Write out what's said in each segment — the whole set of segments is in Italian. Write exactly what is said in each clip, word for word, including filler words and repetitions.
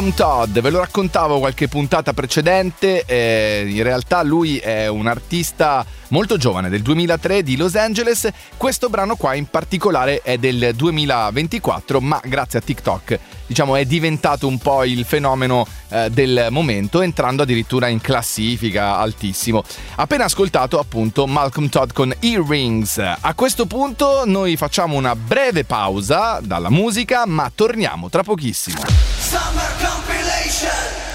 Malcolm Todd. Ve lo raccontavo qualche puntata precedente, eh, in realtà lui è un artista molto giovane, del duemilatré, di Los Angeles. Questo brano qua in particolare è del duemilaventiquattro, ma grazie a TikTok, diciamo, è diventato un po' il fenomeno eh, del momento, entrando addirittura in classifica altissimo. Appena ascoltato appunto Malcolm Todd con Earrings. A questo punto noi facciamo una breve pausa dalla musica, ma torniamo tra pochissimo. Summer Compilation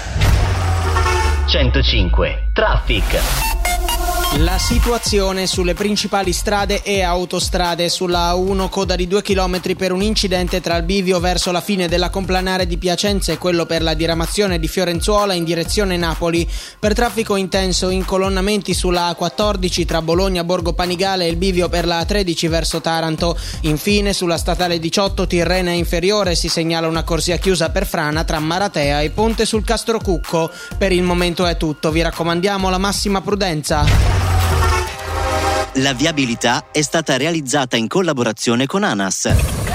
centocinque Traffic. La situazione sulle principali strade e autostrade: sulla A uno coda di due chilometri per un incidente tra il bivio verso la fine della Complanare di Piacenza e quello per la diramazione di Fiorenzuola in direzione Napoli. Per traffico intenso incolonnamenti sulla A quattordici tra Bologna, Borgo Panigale e il bivio per la A tredici verso Taranto. Infine sulla statale diciotto Tirrena Inferiore si segnala una corsia chiusa per frana tra Maratea e Ponte sul Castrocucco. Per il momento è tutto, vi raccomandiamo la massima prudenza. La viabilità è stata realizzata in collaborazione con ANAS.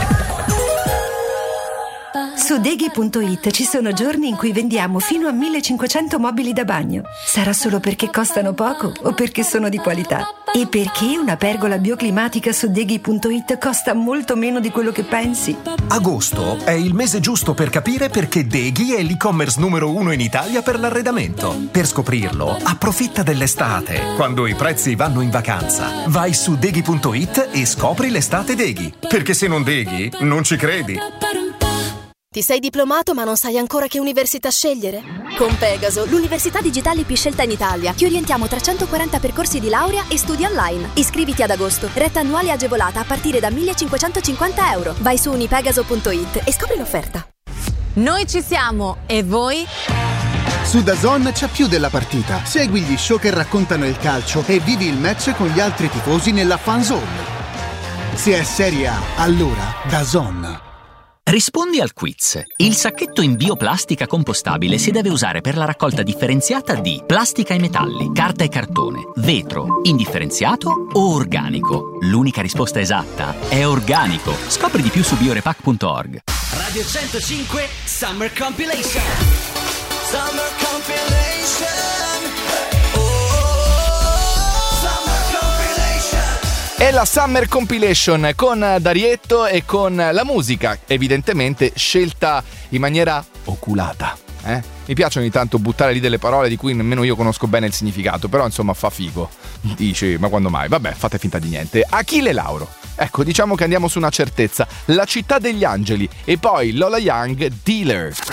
Su Deghi punto it ci sono giorni in cui vendiamo fino a millecinquecento mobili da bagno. Sarà solo perché costano poco o perché sono di qualità? E perché una pergola bioclimatica su Deghi punto it costa molto meno di quello che pensi? Agosto è il mese giusto per capire perché Deghi è l'e-commerce numero uno in Italia per l'arredamento. Per scoprirlo, approfitta dell'estate, quando i prezzi vanno in vacanza. Vai su Deghi punto it e scopri l'estate Deghi. Perché se non Deghi, non ci credi. Ti sei diplomato ma non sai ancora che università scegliere? Con Pegaso, l'università digitale più scelta in Italia, ti orientiamo tra centoquaranta percorsi di laurea e studi online. Iscriviti ad agosto, retta annuale agevolata a partire da millecinquecentocinquanta euro. Vai su unipegaso punto it e scopri l'offerta. Noi ci siamo, e voi? Su DAZN c'è più della partita. Segui gli show che raccontano il calcio e vivi il match con gli altri tifosi nella fan zone. Se è Serie A, allora DAZN. Rispondi al quiz. Il sacchetto in bioplastica compostabile si deve usare per la raccolta differenziata di plastica e metalli, carta e cartone, vetro, indifferenziato o organico. L'unica risposta esatta è organico. Scopri di più su biorepack punto org. Radio centocinque Summer Compilation. Summer Compilation. È la Summer Compilation con Darietto e con la musica evidentemente scelta in maniera oculata. Eh? Mi piace ogni tanto buttare lì delle parole di cui nemmeno io conosco bene il significato, però insomma fa figo. Dici, ma quando mai? Vabbè, fate finta di niente. Achille Lauro. Ecco, diciamo che andiamo su una certezza. La città degli angeli e poi Lola Young, Dealer.